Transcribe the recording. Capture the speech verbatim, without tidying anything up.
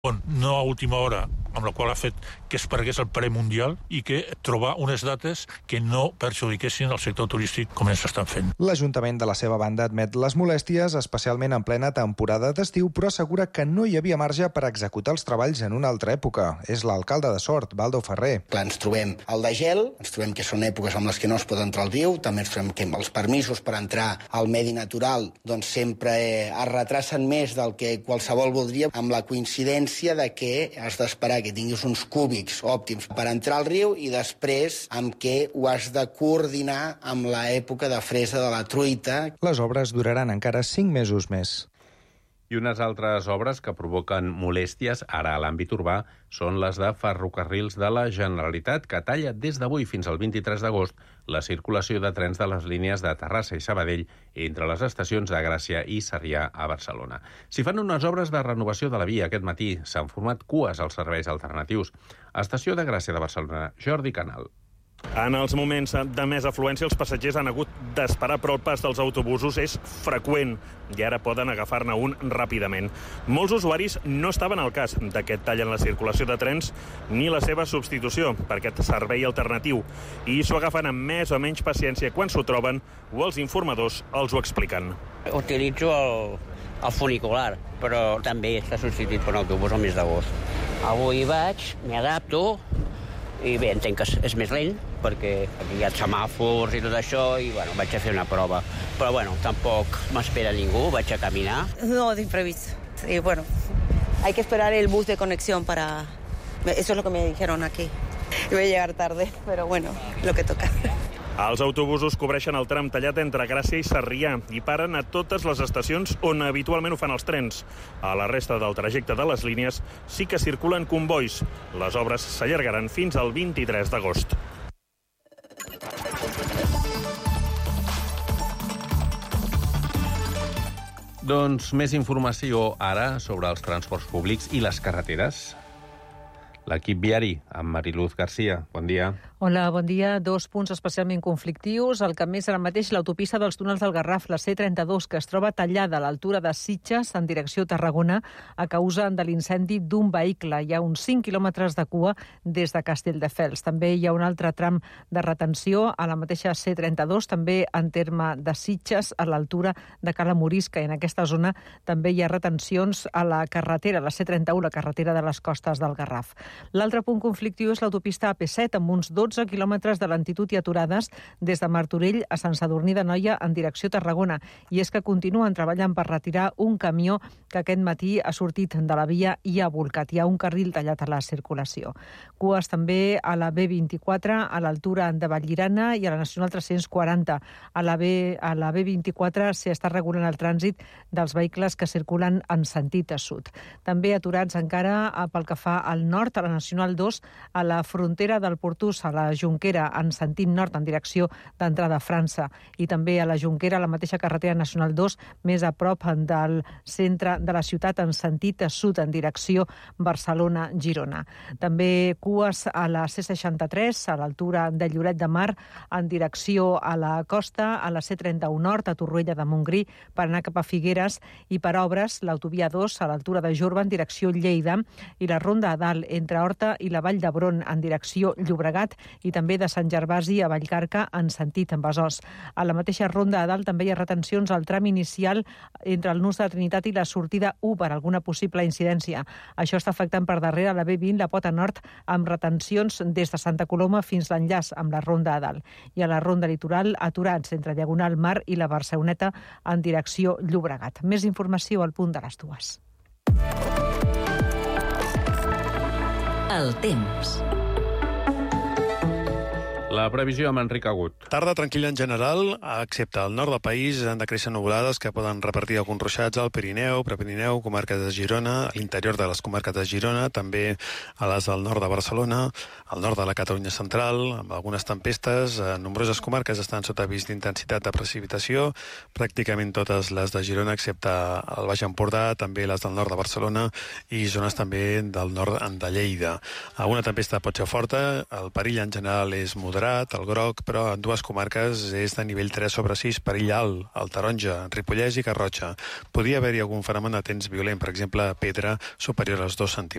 no a última hora, amb la qual ha fet que es perdés el preu mundial i que trobar unes dates que no perjudiquessin el sector turístic com ens estan fent. L'Ajuntament de la seva banda admet les molèsties, especialment en plena temporada d'estiu, però assegura que no hi havia marge per executar els treballs en una altra època. És l'alcalde de Sort, Baldo Ferrer. Clar, ens trobem al de gel, ens trobem que són èpoques amb les que no es pot entrar al riu, també ens trobem que els permisos per entrar al medi natural doncs sempre eh, es retracen més del que qualsevol voldria, amb la coincidència de que has d'esperar que tinguis uns cúbics òptims per entrar al riu i després amb què ho has de coordinar amb l'època de fresa de la truita. Les obres duraran encara cinc mesos més. I unes altres obres que provoquen molèsties ara a l'àmbit urbà són les de Ferrocarrils de la Generalitat, que talla des d'avui fins al vint-i-tres d'agost la circulació de trens de les línies de Terrassa i Sabadell entre les estacions de Gràcia i Sarrià a Barcelona. S'hi fan unes obres de renovació de la via. Aquest matí s'han format cues als serveis alternatius. Estació de Gràcia de Barcelona, Jordi Canal. En els moments de més afluència, els passatgers han hagut d'esperar, però el pas dels autobusos és freqüent i ara poden agafar-ne un ràpidament. Molts usuaris no estaven al cas d'aquest tall en la circulació de trens ni la seva substitució per aquest servei alternatiu i s'ho agafen amb més o menys paciència quan s'ho troben o els informadors els ho expliquen. Utilitzo el, el funicular, però també està substituït per un autobús al mes d'agost. Avui vaig, m'hi adapto, i bé, entenc que és més lent, perquè aquí hi ha semàfors i tot això, i bueno, vaig a fer una prova. Però bueno, tampoc m'espera ningú, vaig a caminar. No, de imprevisto. Y bueno, hay que esperar el bus de conexión para... Eso es lo que me dijeron aquí. Voy a llegar tarde, pero bueno, lo que toca. Els autobusos cobreixen el tram tallat entre Gràcia i Sarrià i paren a totes les estacions on habitualment ho fan els trens. A la resta del trajecte de les línies sí que circulen combois. Les obres s'allargaran fins al vint-i-tres d'agost. Doncs més informació ara sobre els transports públics i les carreteres. L'equip viari, amb Mariluz Garcia. Bon dia. Hola, bon dia. Dos punts especialment conflictius. El que més ara mateix, l'autopista dels túnels del Garraf, la C trenta-dos, que es troba tallada a l'altura de Sitges, en direcció Tarragona, a causa de l'incendi d'un vehicle. Hi ha uns cinc quilòmetres de cua des de Castelldefels. També hi ha un altre tram de retenció a la mateixa C trenta-dos, també en terme de Sitges, a l'altura de Cala Morisca. I en aquesta zona també hi ha retencions a la carretera, la C trenta-u, la carretera de les costes del Garraf. L'altre punt conflictiu és l'autopista A P set, amb uns dotze quilòmetres de lentitud i aturades des de Martorell a Sant Sadurní d'Anoia en direcció Tarragona. I és que continuen treballant per retirar un camió que aquest matí ha sortit de la via i ha volcat. Hi ha un carril tallat a la circulació. Cues també a la B vint-i-quatre, a l'altura de Vallirana i a la Nacional tres-cents quaranta. A la B, a la B vint-i-quatre s'hi està regulant el trànsit dels vehicles que circulen en sentit a sud. També aturats encara pel que fa al nord, a la Nacional dos, a la frontera del Portús, a la Jonquera, en sentit nord, en direcció d'entrada a França, i també a la Jonquera, a la mateixa carretera Nacional dos, més a prop del centre de la ciutat, en sentit sud, en direcció Barcelona-Girona. També cues a la C seixanta-tres, a l'altura de Lloret de Mar, en direcció a la costa, a la C trenta-u nord, a Torroella de Montgrí, per anar cap a Figueres, i per obres, l'autovia dos, a l'altura de Jorba, en direcció Lleida, i la Ronda a Dalt, entre Horta i la Vall d'Hebron, en direcció Llobregat, i també de Sant Gervasi a Vallcarca, en sentit en Besòs. A la mateixa Ronda a Dalt també hi ha retencions al tram inicial entre el Nus de la Trinitat i la sortida u per alguna possible incidència. Això està afectant per darrere la B vint, la Pota Nord, amb retencions des de Santa Coloma fins l'enllaç amb la Ronda a Dalt. I a la Ronda Litoral, aturats entre Diagonal Mar i la Barceloneta en direcció Llobregat. Més informació al punt de les dues. El temps. La previsió amb Enric Agut. Tarda tranquil·la en general, excepte al nord del país han de créixer nuvolades que poden repartir alguns ruixats al Pirineu, Prepirineu, comarques de Girona, a l'interior de les comarques de Girona, també a les del nord de Barcelona, al nord de la Catalunya central, amb algunes tempestes. En nombroses comarques estan sota avís d'intensitat de precipitació, pràcticament totes les de Girona, excepte el Baix Empordà, també les del nord de Barcelona i zones també del nord de Lleida. Alguna tempesta pot ser forta, el perill en general és moderat, morat, el groc, però en dues comarques és de nivell tres sobre sis, perill alt, el taronja, Ripollès i Garrotxa. Podria haver-hi algun fenomen de temps violent, per exemple, pedra superior als dos centímetres.